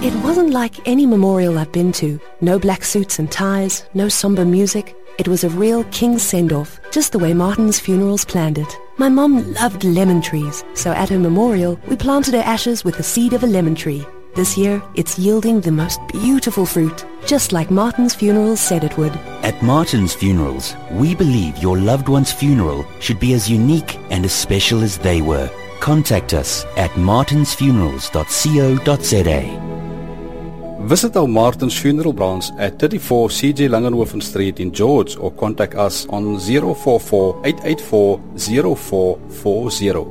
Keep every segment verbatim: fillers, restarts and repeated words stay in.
It wasn't like any memorial I've been to. No black suits and ties, no somber music. It was a real king's send-off, just the way Martin's Funerals planned it. My mom loved lemon trees, so at her memorial, we planted her ashes with the seed of a lemon tree. This year, it's yielding the most beautiful fruit, just like Martin's Funerals said it would. At Martin's Funerals, we believe your loved one's funeral should be as unique and as special as they were. Contact us at martins funerals dot co dot za. Visit our Martin's Funeral branch at thirty-four C J Langenhoven Street in George or contact us on zero four four, eight eight four, zero four four zero.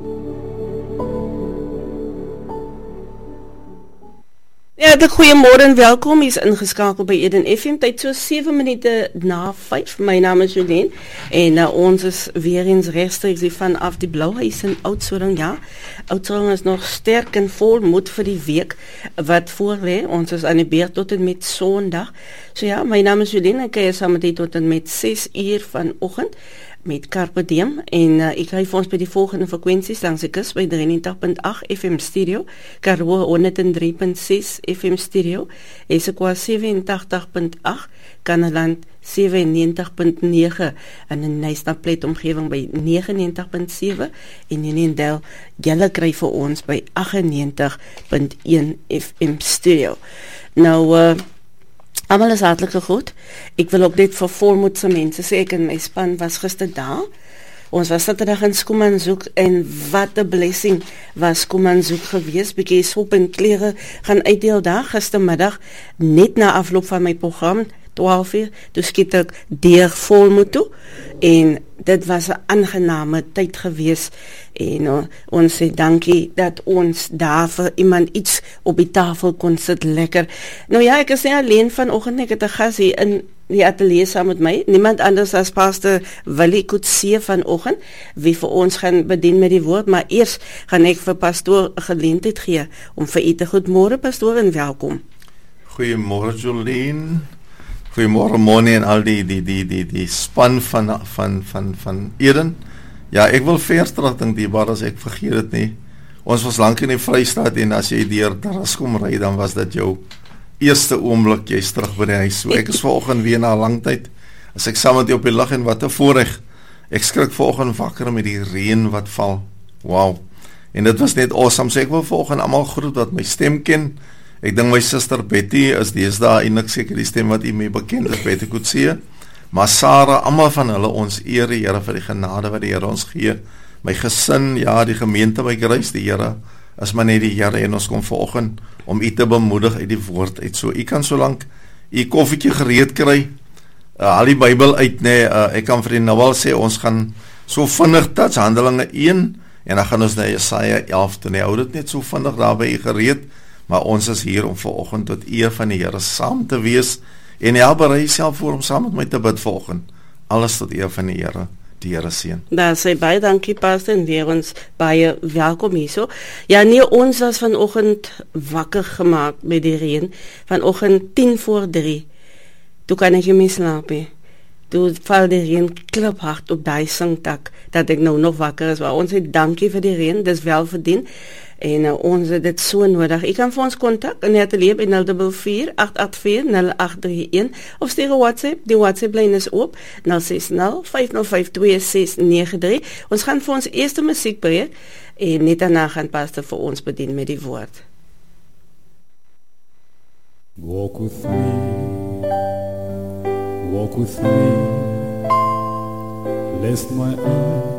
Ja, de goeiemôre en welkom. Hier is ingeskakel by Eden F M. Tyd so sewe minute na vyf. My naam is Jolene en uh, ons is weer eens rechtstreeks vanaf die Blauhuis in Oudtshoorn. Ja, Oudtshoorn is nog sterk en vol moed vir die week wat voor lê. Ons is aan die beurt tot en met Sondag. So ja, my naam is Jolene. Ek kuier saam met u tot en met ses uur vanoggend met Carpe Diem en uh, ek kry vir ons by die volgende frekwensies langs die kus by drieënnegentig punt agt F M Stereo, Karoo honderd drie punt ses F M Stereo, Esekwa sewentig punt agt, Kanaland sewennegentig punt nege en in Nysnaplet omgewing by negenennegentig punt sewe en in Nendel julle kry vir ons by agtennegentig punt een F M Stereo. Nou uh, Almal is hartlik gegroet. Ek wil ook net vir volmoedse mense sê, ek en my span was gister daar. Ons was Saterdag in Schoemanzoek en wat 'n blessing was Schoemanzoek gewees. Bietjie sop en klere gaan uitdeel daar gistermiddag net na afloop van my program twaalf uur. Toe skiet ek deur Volmoed toe en dit was 'n aangename tyd gewees en uh, ons sê dankie dat ons daar vir iemand iets op die tafel kon sit lekker. Nou ja, ek is nie alleen vanoggend, ek het 'n gas hier in die ateljee saam met my, niemand anders as Pastor Willie Coetzee vanoggend, wie vir ons gaan bedien met die woord, maar eers gaan ek vir pastoor 'n geleentheid gee om vir u te goeiemôre pastoor en welkom. Goeiemôre Jolene. Goeiemôre Moni en al die die die die die span van van van van Eden. Ja, ek wil vers terugdink die waar as ek vergeet dit nie. Ons was lank in die Vrystaat en as jy deur Darras kom ry, dan was dit jou eerste oomblik jy's terug by die huis. So ek is vanoggend weer na 'n lang tyd. As ek saam met jou op die lig en wat 'n voorreg. Ek skrik vanoggend wakker met die reën wat val. Wow. En dit was net awesome. So ek wil vanoggend almal groet wat my stem ken. Ek dink my suster Betty is deesdae eintlik seker die stem wat u mee bekend is, Betty Coetzee. Maar Sarah, almal van hulle ons eer die Here vir die genade wat die Here ons gee. My gesin, ja, die gemeente by Grace, die Here is maar net die Here en ons kom vanoggend om u te bemoedig uit die woord uit. So u kan solank u koffietjie gereed kry, uh, haal die Bybel uit, nee, uh, ek kan vir die nou al sê ons gaan so vinnig touch Handelinge een en dan gaan ons na Jesaja elf toe. Nee, hou dit net so vinnig daar by u gereed. Maar ons is hier om vanoggend tot eer van die Here saam te wees en ja, berei self voor om saam met my te bid vanoggend. Alles tot eer van die Here, die Here seën. Daar sê baie dankie pastor en weer ons baie welkom hierso. Ja nee, ons was vanoggend wakker gemaak met die reën, vanoggend tien voor drie. Toe kan ek nie meer slaap nie. Toe val die reën kliphard op daai singtak dat ek nou nog wakker is. Maar ons sê dankie vir die reën, dis wel verdien. En uh, ons het dit so nodig. U kan vir ons kontak in die ateljee by nul vier vier, agt agt vier, nul agt drie een of stuur 'n WhatsApp. Die WhatsApp lyn is oop nul ses nul, vyf nul vyf, twee ses nege drie. Ons gaan vir ons eerste musiekbreek en net daarna gaan pastor vir ons bedien met die woord. Walk with me, walk with me, lest my eyes